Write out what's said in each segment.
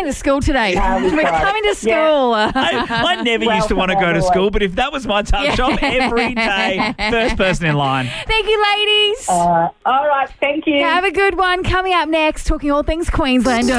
to school today. No, We're coming to school. I never used to want to go to school, but if that was my tuck shop every day, first person in line. Thank you, ladies. All right, thank you. Have a good one. Coming up next, talking all things Queenslander.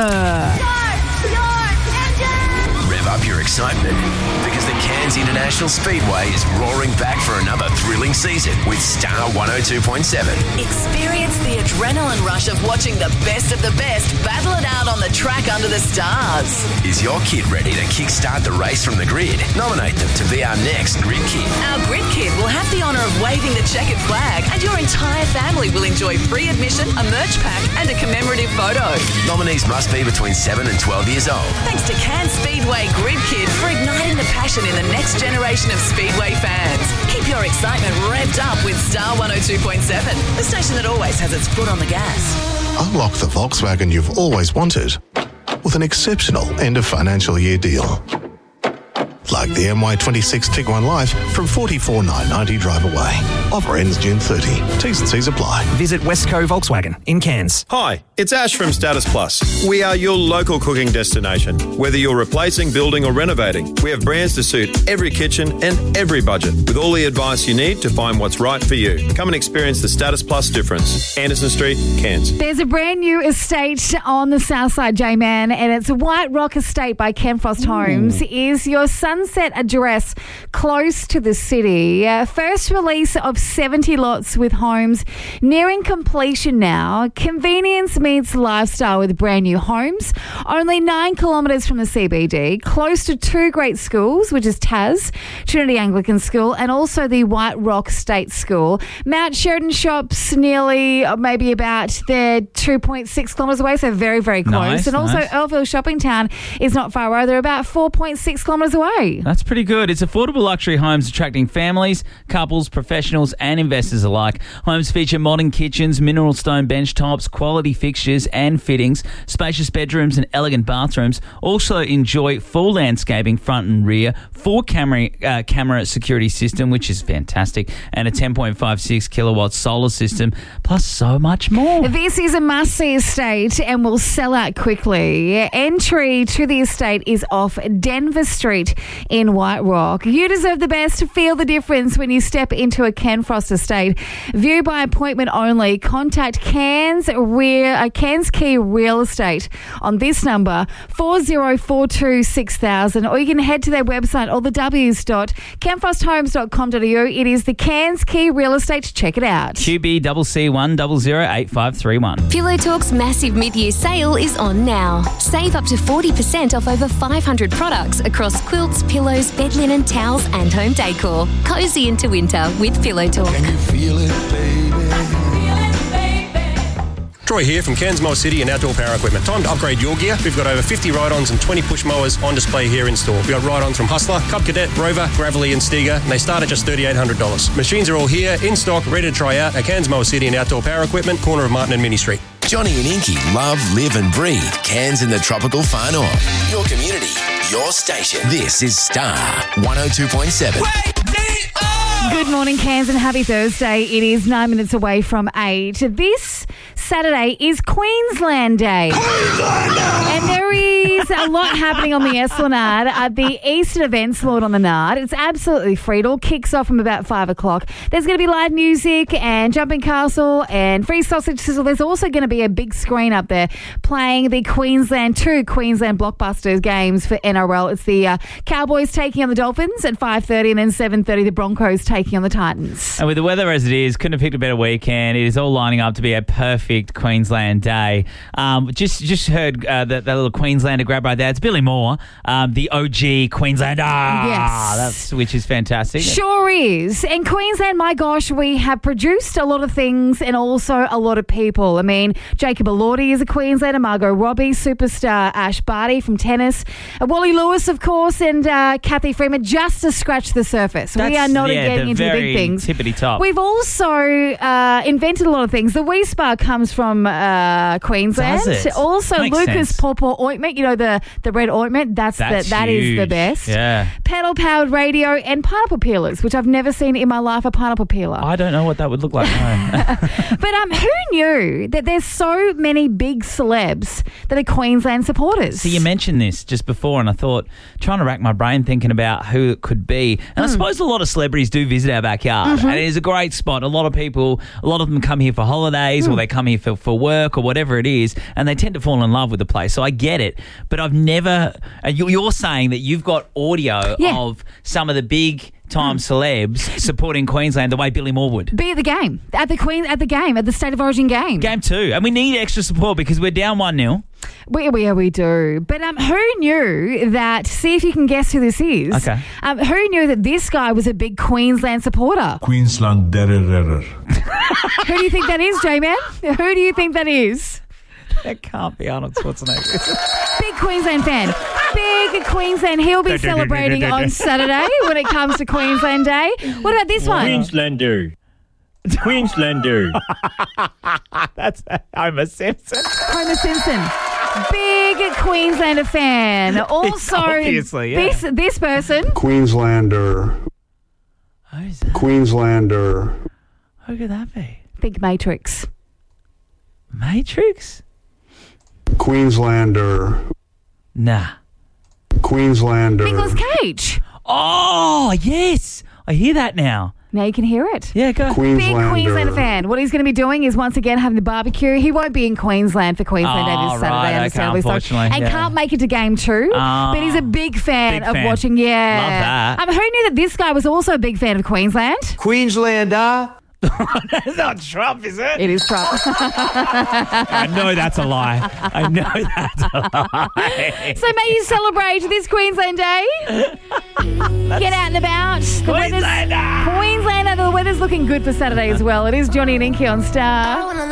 Rev up your excitement because the Cairns International Speedway is roaring back for another thrilling season with Star 102.7. Experience the adrenaline rush of watching the best battle it out on the track under the stars. Is your kid ready to kickstart the race from the grid? Nominate them to be our next Grid Kid. Our Grid Kid will have the honour of waving the checkered flag, and your entire family will enjoy free admission, a merch pack and a commemorative photo. Nominees must be between 7 and 12 years old. Thanks to Cairns Speedway Grid Kid for igniting the passion in the next generation of Speedway fans. Keep your excitement revved up with Star 102.7, the station that always has its foot on the gas. Unlock the Volkswagen you've always wanted with an exceptional end-of-financial-year deal. Like the MY26 Tiguan Life from $44,990 drive away. Offer ends June 30. T's and C's apply. Visit Westco Volkswagen in Cairns. Hi, it's Ash from Status Plus. We are your local cooking destination. Whether you're replacing, building or renovating, we have brands to suit every kitchen and every budget with all the advice you need to find what's right for you. Come and experience the Status Plus difference. Anderson Street, Cairns. There's a brand new estate on the south side, J-Man, and it's a White Rock Estate by Ken Frost Homes. Is your Sunset address close to the city? First release of 70 lots with homes nearing completion now. Convenience meets lifestyle with brand new homes. Only 9 kilometres from the CBD. Close to 2 great schools, which is TAS, Trinity Anglican School, and also the White Rock State School. Mount Sheridan Shops nearly, maybe about 2.6 kilometres away, so very, very close. Nice, and also nice. Earlville Shopping Town is not far away. They're about 4.6 kilometres away. That's pretty good. It's affordable luxury homes attracting families, couples, professionals and investors alike. Homes feature modern kitchens, mineral stone bench tops, quality fixtures and fittings, spacious bedrooms and elegant bathrooms. Also enjoy full landscaping front and rear, 4 camera security system, which is fantastic, and a 10.56 kilowatt solar system, plus so much more. This is a must-see estate and will sell out quickly. Entry to the estate is off Denver Street in White Rock. You deserve the best. Feel the difference when you step into a Ken Frost estate. View by appointment only. Contact Cairns Key Real Estate on this number, 40426000, or you can head to their website, all the w's.kenfrosthomes.com.au. It is the Cairns Key Real Estate. Check it out. QB1008531. Pillow Talk's massive mid-year sale is on now. Save up to 40% off over 500 products across quilts, pillows, bed linen, towels and home decor. Cozy into winter with Pillow Talk. Can you feel it, baby? Troy here from Cairns Mower City and Outdoor Power Equipment. Time to upgrade your gear. We've got over 50 ride-ons and 20 push mowers on display here in store. We've got ride-ons from Hustler, Cub Cadet, Rover, Gravely and Stiga, and they start at just $3,800. Machines are all here, in stock, ready to try out at Cairns Mower City and Outdoor Power Equipment, corner of Martin and Mini Street. Johnny and Inky love, live and breathe Cairns in the tropical far north. Your community, your station. This is Star 102.7. Good morning, Cairns, and happy Thursday. It is 9 minutes away from 8. This Saturday is Queensland Day. And there is a lot happening on the Esplanade at the Eastern Events Lord on the Nard. It's absolutely free. It all kicks off from about 5 o'clock. There's going to be live music and jumping castle and free sausage sizzle. There's also going to be a big screen up there playing the Queensland blockbusters games for NRL. It's the Cowboys taking on the Dolphins at 5:30, and then 7:30 the Broncos taking on the Titans. And with the weather as it is, couldn't have picked a better weekend. It is all lining up to be a perfect Queensland day. Just heard that little Queenslander grab right there. It's Billy Moore, the OG Queenslander. Yes. Which is fantastic. Sure is. And Queensland, my gosh, we have produced a lot of things and also a lot of people. I mean, Jacob Elordi is a Queenslander, Margot Robbie, superstar Ash Barty from tennis, Wally Lewis, of course, and Kathy Freeman, just to scratch the surface. We are not getting into the big things. Tippity top. We've also invented a lot of things. The Wee Spa comes from Queensland. Does it? Also, Makes Lucas sense. Pawpaw Ointment, you know, the the red ointment. That is the huge. best. Yeah. Pedal-powered radio and pineapple peelers, which I've never seen in my life, a pineapple peeler. I don't know what that would look like. No. But who knew that there's so many big celebs that are Queensland supporters? So you mentioned this just before, and I thought, trying to rack my brain thinking about who it could be. And I suppose a lot of celebrities do visit our backyard, and it is a great spot. A lot of them come here for holidays, or they come here for work, or whatever it is, and they tend to fall in love with the place. So I get it, but I've never. You're saying that you've got audio of some of the big time celebs supporting Queensland the way Billy Moore would. Be at the game, at the State of Origin game. Game 2. And we need extra support because we're down 1-0. We do. But who knew that, see if you can guess who this is. Okay. Who knew that this guy was a big Queensland supporter? Queensland Derrer. Who do you think that is, J-Man? Who do you think that is? That can't be Arnold Schwarzenegger. Big Queensland fan. Big Queensland. He'll be celebrating on Saturday when it comes to Queensland Day. What about this one? Queenslander. That's Homer Simpson. Homer Simpson. Big Queenslander fan. Also, obviously, yeah. this person. Queenslander. Who's that? Queenslander. Who could that be? Think Matrix. Matrix? Queenslander. Nah. Queenslander. Nicolas Cage. Oh, yes. I hear that now. Now you can hear it. Yeah, go. Big Queenslander fan. What he's going to be doing is once again having the barbecue. He won't be in Queensland for Queensland Day this Saturday, understandably so. And can't make it to game 2. But he's a big fan of watching. Yeah. Love that. Who knew that this guy was also a big fan of Queensland? Queenslander. That's not Trump, is it? It is Trump. I know that's a lie. So may you celebrate this Queensland Day. Get out and about. Queenslander! The weather's looking good for Saturday as well. It is Johnny and Inky on Star.